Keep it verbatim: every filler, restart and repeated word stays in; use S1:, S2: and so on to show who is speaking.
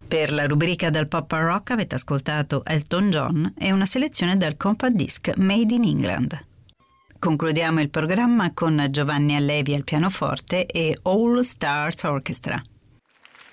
S1: Per la rubrica del pop rock avete ascoltato Elton John e una selezione del compact disc Made in England. Concludiamo il programma con Giovanni Allevi al pianoforte e All Stars Orchestra.